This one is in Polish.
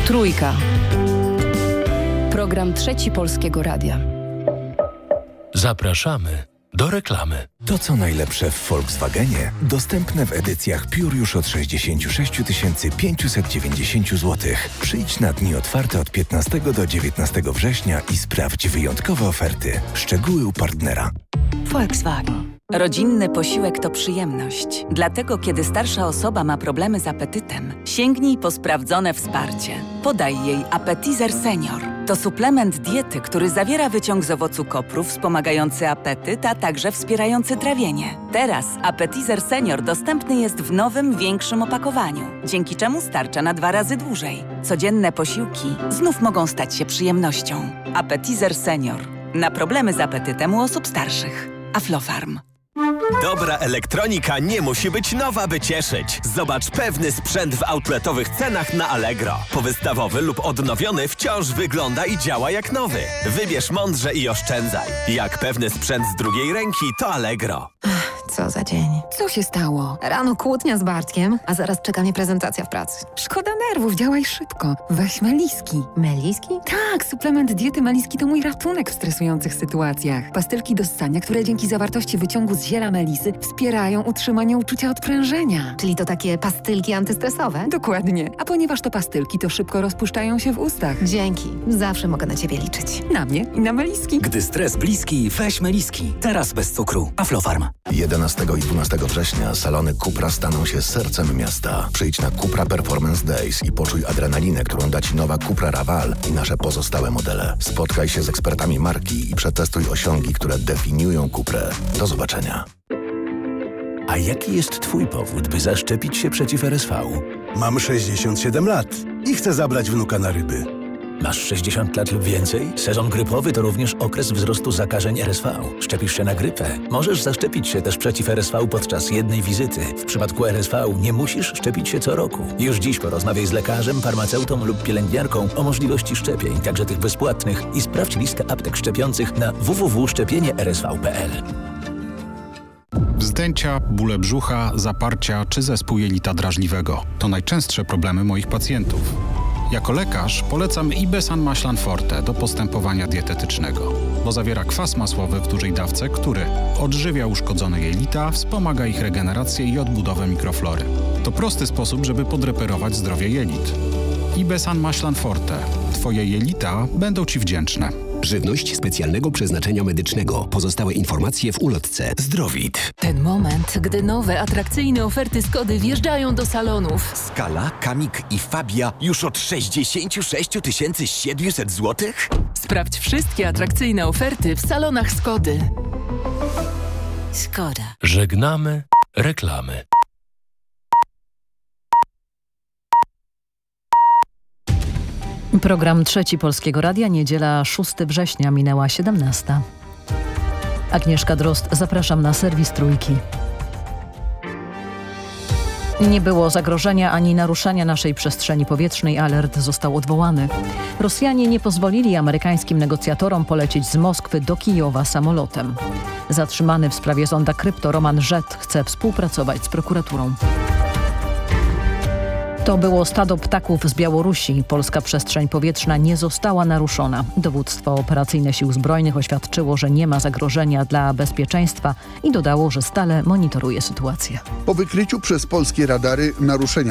Trójka. Program Trzeci Polskiego Radia. Zapraszamy do reklamy. To co najlepsze w Volkswagenie dostępne w edycjach Pure już od 66 590 zł. Przyjdź na dni otwarte od 15 do 19 września i sprawdź wyjątkowe oferty. Szczegóły u partnera. Volkswagen. Rodzinny posiłek to przyjemność. Dlatego, kiedy starsza osoba ma problemy z apetytem, sięgnij po sprawdzone wsparcie. Podaj jej Appetizer Senior. To suplement diety, który zawiera wyciąg z owocu kopru wspomagający apetyt, a także wspierający trawienie. Teraz Appetizer Senior dostępny jest w nowym, większym opakowaniu, dzięki czemu starcza na 2 razy dłużej. Codzienne posiłki znów mogą stać się przyjemnością. Appetizer Senior. Na problemy z apetytem u osób starszych. Aflofarm. Dobra elektronika nie musi być nowa, by cieszyć. Zobacz pewny sprzęt w outletowych cenach na Allegro. Powystawowy lub odnowiony wciąż wygląda i działa jak nowy. Wybierz mądrze i oszczędzaj. Jak pewny sprzęt z drugiej ręki, to Allegro. Co za dzień. Co się stało? Rano kłótnia z Bartkiem, a zaraz czeka mnie prezentacja w pracy. Szkoda nerwów, działaj szybko. Weź Meliski. Meliski? Tak, suplement diety Meliski to mój ratunek w stresujących sytuacjach. Pastylki do ssania, które dzięki zawartości wyciągu z ziela melisy wspierają utrzymanie uczucia odprężenia. Czyli to takie pastylki antystresowe? Dokładnie. A ponieważ to pastylki, to szybko rozpuszczają się w ustach. Dzięki. Zawsze mogę na ciebie liczyć. Na mnie i na Meliski. Gdy stres bliski, weź Meliski. Teraz bez cukru. Aflofarm. 11 i 12 września salony Cupra staną się sercem miasta. Przyjdź na Cupra Performance Days i poczuj adrenalinę, którą da Ci nowa Cupra Raval i nasze pozostałe modele. Spotkaj się z ekspertami marki i przetestuj osiągi, które definiują Cuprę. Do zobaczenia. A jaki jest Twój powód, by zaszczepić się przeciw RSV? Mam 67 lat i chcę zabrać wnuka na ryby. Masz 60 lat lub więcej? Sezon grypowy to również okres wzrostu zakażeń RSV. Szczepisz się na grypę. Możesz zaszczepić się też przeciw RSV podczas jednej wizyty. W przypadku RSV nie musisz szczepić się co roku. Już dziś porozmawiaj z lekarzem, farmaceutą lub pielęgniarką o możliwości szczepień, także tych bezpłatnych, i sprawdź listę aptek szczepiących na www.szczepienie-rsv.pl. Wzdęcia, bóle brzucha, zaparcia czy zespół jelita drażliwego to najczęstsze problemy moich pacjentów. Jako lekarz polecam Ibesan Maślan Forte do postępowania dietetycznego, bo zawiera kwas masłowy w dużej dawce, który odżywia uszkodzone jelita, wspomaga ich regenerację i odbudowę mikroflory. To prosty sposób, żeby podreperować zdrowie jelit. Ibesan Maślan Forte. Twoje jelita będą Ci wdzięczne. Żywność specjalnego przeznaczenia medycznego. Pozostałe informacje w ulotce. Zdrowit. Ten moment, gdy nowe, atrakcyjne oferty Skody wjeżdżają do salonów. Skala, Kamik i Fabia już od 66 700 zł? Sprawdź wszystkie atrakcyjne oferty w salonach Skody. Skoda. Żegnamy reklamy. Program Trzeci Polskiego Radia, niedziela 6 września, minęła 17. Agnieszka Drozd, zapraszam na serwis Trójki. Nie było zagrożenia ani naruszania naszej przestrzeni powietrznej. Alert został odwołany. Rosjanie nie pozwolili amerykańskim negocjatorom polecieć z Moskwy do Kijowa samolotem. Zatrzymany w sprawie zonda krypto Roman Żet chce współpracować z prokuraturą. To było stado ptaków z Białorusi. Polska przestrzeń powietrzna nie została naruszona. Dowództwo operacyjne Sił Zbrojnych oświadczyło, że nie ma zagrożenia dla bezpieczeństwa i dodało, że stale monitoruje sytuację. Po wykryciu przez polskie radary naruszenia